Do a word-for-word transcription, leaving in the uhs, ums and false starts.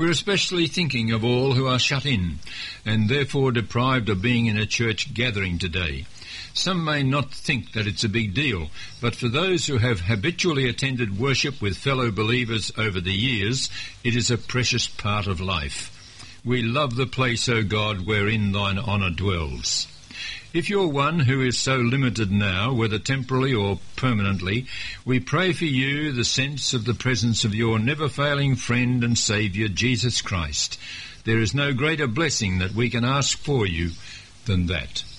We're especially thinking of all who are shut in, and therefore deprived of being in a church gathering today. Some may not think that it's a big deal, but for those who have habitually attended worship with fellow believers over the years, it is a precious part of life. We love the place, O God, wherein thine honour dwells. If you're one who is so limited now, whether temporarily or permanently, we pray for you the sense of the presence of your never-failing friend and Saviour, Jesus Christ. There is no greater blessing that we can ask for you than that.